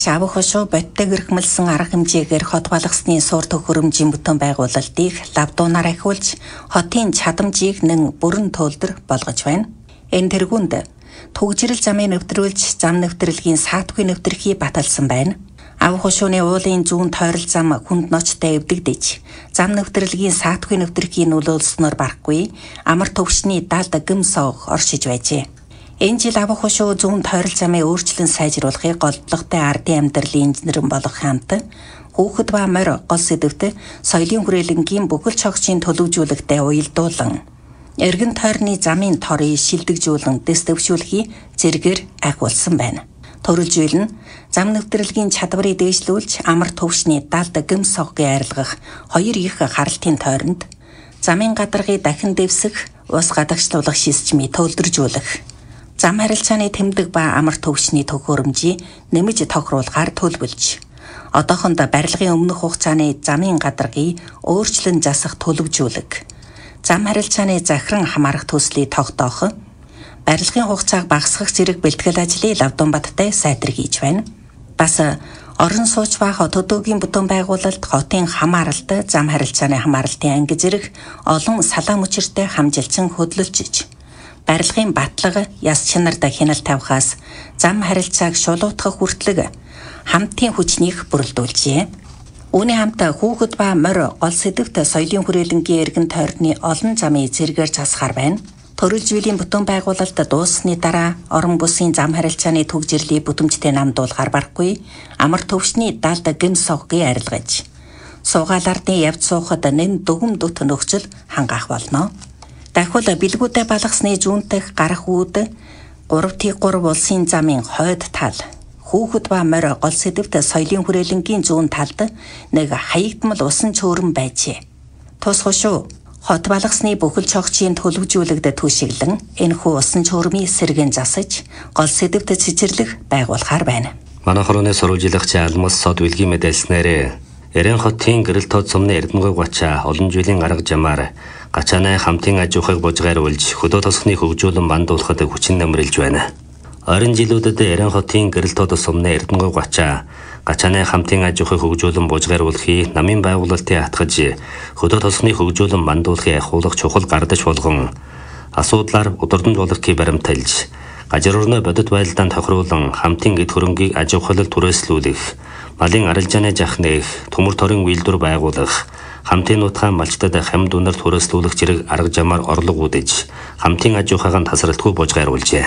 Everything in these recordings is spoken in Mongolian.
Шавх хошуу бодтой гэрхмэлсэн арга хэмжээгээр хот балгасны суур төхөөрөмжийн бүтээн байгуулалтыг лавдуунаар ахиулж хотын чадамжийг нэн бүрэн туйлдэр болгож байна. Энэ тэргуунд түгжирэл замыг нэвтрүүлж зам нэвтрэлгийн саатгүй нэвтрхий баталсан байна. Авх хошууны уулын зүүн тойрол зам хүнд ноцтой эвдэгдэж, зам нэвтрэлгийн саатгүй нэвтрхий нөлөөлснөөр барахгүй амар төвшний далд гим соог оршиж байжээ. Энэ жил авх хошуу зүүн тойрол замыг өөрчлөн сайжруулахыг голдлоготой ардын амьдралын инженерэн болох хамт хүүхэд ба морь гол сэдвт соёлын хүрээлэнгийн бүхэл чогчийн төлөвжүүлэгтээ уялдуулан эргэн тойрны замын торыг шилдэгжүүлэн дэс дэвшүүлэхий зэргээр ахиулсан байна. Төрөлжүүл нь зам нэвтрэлгийн чадварыг дээшлүүлж амар төвшний далд гим соггийн арилгах хоёр их харалтын тойронд замын гадаргыг дахин дэвсэх ус гадагшлуулах системийг төлөвлөжүүлэх, зам харилцааны тэмдэг ба амар төвшний төхөөрөмжийг нэмж тохируулахаар төлөвлөж, одоохондоо барилгын өмнөх хугацааны замын гадаргыг өөрчлөн засах төлөвжүүлэг, зам харилцааны захиран хамаарах төслийг тогтоох, барилгын хугацааг багасгах зэрэг бэлтгэл ажлыг Лавдуунбаттай сайтаргийж байна. Бас орон сууч ба хот өдөөгийн бүтээн байгуулалт хотын хамааралт, зам харилцааны хамааралтын анги зэрэг олон салаа мөчөртэй хамжилсан хөдөлж барилгын батлага, яс чанарт хяналт тавихаас зам харилцааг шулуутгах хүртлэг хамтын хүчнийг бүрэлдүүлжээ. Үүний хамт хүүхэд ба морь гол сэдвт соёлын хүрээлэнгийн эргэн тойрны олон замыг зэргээр засахаар байна. Төрөлжүүлийн бүтээн байгуулалт дууссаны дараа орон бүсийн зам харилцааны түгжирлийг бүтэмжтэй намдуулахаар барахгүй амар төвшний далд гим соггийн арилгаж, суугаал ардын явж суухад нэн дүгм дүт нөхцөл хангаах болно. Дахиад бэлгүүдэд балгасны зүүнтэх гарах үүд 3T3 улсын замын хойд тал хүүхэд ба морь гол сэдвт соёлын хүрээлэнгийн зүүн талд нэг хаягдмал усан чөөрөн байжээ. Тус хошуу хот балгасны бүхэл чогчийн төлөвжүүлэгдэд түшиглэн энэхүү усан чөөрмийн сэргэн засаж гол сэдвт цэцэрлэх байгуулахаар байна. Манай хорооны сурвалжлагч алмас сод үлгийн мэдээлснээр Эрен хотын гэрэл тод сумны Эрдэнэгүй гачаа олон жилийн арга жамаар гачааны хамтын аж ахуйг бужгааруулж хөдөө тосгоны хөгжүүлэн мандуулахад хүчин нэмрэлж байна. Ойрын жилүүдэд Эрен хотын гэрэл тод сумны Эрдэнэгүй гачаа гачааны хамтын аж ахуйг хөгжүүлэн бужгааруулахыг намын байгуулалтын атгаж хөдөө тосгоны хөгжүүлэн мандуулахыг ахиулах чухал гардаж болгон асуудлаар удирдан жуулрахыг баримталж гажирурны бодит байлдаанд тохируулан хамтын эд хөрөнгийг аж ахуйлал түрээслүүлэх, малын арилжааны жахныг төмөр торын үйлдвэр байгуулах, хамтын нутгаа малчтад хамт үнэр түрээслүүлэх зэрэг арга жамаар орлого үдэж, хамтын аж ахуйг тасралтгүй бужгааруулжээ.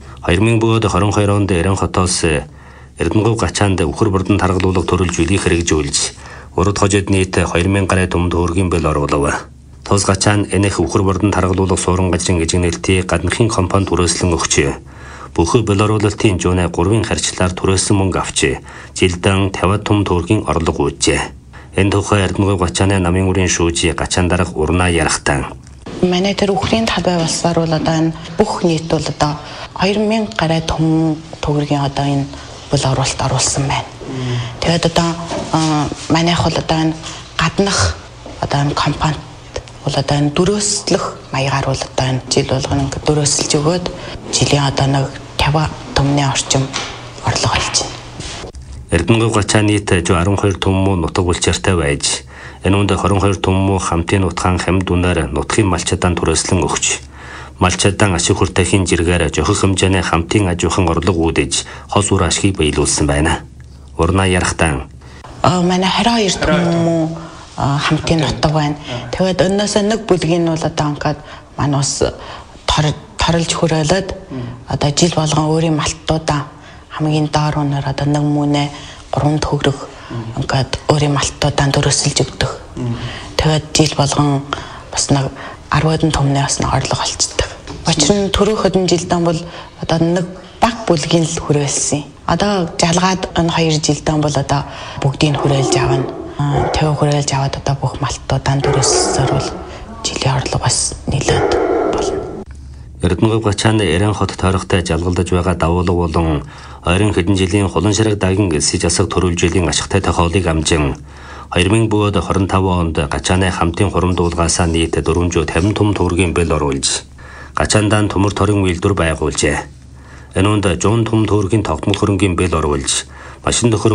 2022 онд Эрен хотоос Эрдэнэгүй гачаанд үхэр бүрдэн таргалуулах төрөлжүүлийг хэрэгжүүлж, урд хожид нийт 2000 гаруй төмөнд төгрөгийн бэл оруулав. Тус гачаан энэх үхэр бүрдэн таргалуулах суурин гажрын эжигнэлтийг гадныхын компанид түрээслэн өгчээ. Бүхэл белоруулалтын жуунай 3-ын харьцлаар түрээсэн мөнгө авчээ. Жилдэн 50 том төгрөгийн орлого үүжээ. Энэ тухай Эрдэнэгүй гачааны намын үрийн шүүжи гачаан дарах урнаа ярахтаа. Манай тэр үхрийн талбай болсоор бол одоо энэ бүх нийт бол одоо 2000 гаруй том төгрөгийн одоо энэ бул оруулалт оруулсан байна. Тэгээд одоо манайх бол одоо энэ гаднах одоо энэ компанид бол одоо энэ дөрөөслөх маягаар бол одоо энэ жил болгоно ингээд дөрөөсөлж өгөөд жилийн одоо нэг 50 томны орчим орлого олж байна. Эрдэнэгүй гачаа нийт 12 төмөн нутаг булчиртай байж энэ үнд 22 төмөн хамтын нутгаан хамт үнээр нутгийн малчадаан түрээслэн өгч малчадаан ашиг хүртэхийн зэргээр жохих хэмжээний хамтын аж ахуйн орлого үүдэж хос үр ашгийг биелүүлсэн байна. Урнаа ярахтаа манай 22 төмөн хамтын нутаг байна. Тэгээд өнөөсөө нэг бүлгийн нь бол одоо ингээд манай ус торлж хөрөөлөд одоо жил болгон өөрийн малтуудаа хамгийн доор өнөр одоо нэг мөнэ 3 төгрөг ингээд өөрийн малтуудаа дөрөсөлж өгдөг. Тэгээд жил болгон бас нэг 10 томны бас нэг орлого олцдог. Учир нь түрүү хөдөн жилдэн бол одоо нэг баг бүлгийн л хүрээлсэн. Одоо жалгаад энэ 2 жилдэн бол одоо бүгдийг хүрээлж авна. Тэв хүрээлж аваад одоо бүх малтуудаа дөрөсөлсөөр бол жилийн орлого бас нэлээд болно. Эрдэнэгүй гачаанд Эрен хот тойрогтой жалгалдаж байгаа давуулга болон ойрын хэдэн жилийн хулан ширэг дагин элсэж асах төрөлжөөлийн ашигтай тохиолыг амжин 2025 онд гачааны хамтын хурамдуулгаасаа нийт 450 том төгрөгийн бэл оруулж гачаандаа төмөр торын үйлдвэр байгуулжээ. Энэ үнд 100 том төгрөгийн тогтмол хөрөнгийн бэл оруулж машин нөхөр